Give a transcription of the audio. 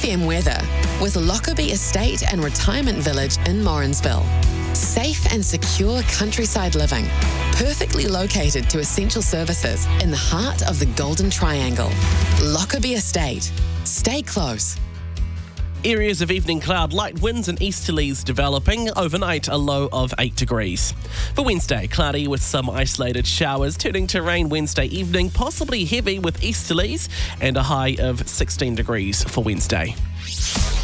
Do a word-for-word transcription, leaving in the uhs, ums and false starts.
M weather with Lockerbie Estate and Retirement Village in Morrinsville. Safe and secure countryside living, perfectly located to essential services in the heart of the Golden Triangle. Lockerbie Estate. Stay close. Areas of evening cloud, light winds and easterlies developing. Overnight, a low of eight degrees. For Wednesday, cloudy with some isolated showers, turning to rain Wednesday evening, possibly heavy with easterlies, and a high of sixteen degrees for Wednesday.